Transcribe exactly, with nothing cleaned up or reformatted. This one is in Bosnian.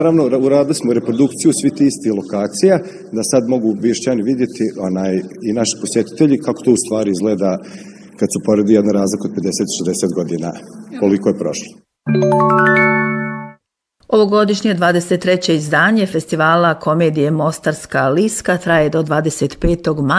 Naravno, uradili smo reprodukciju svih tih istih lokacija, da sad mogu Bišćani vidjeti onaj, i naši posjetitelji kako to u stvari izgleda kad su poredi jedna razlika od pedeset do šezdeset godina, koliko je prošlo. Ovogodišnje dvadeset treće izdanje festivala komedije Mostarska liska traje do dvadeset petog maja.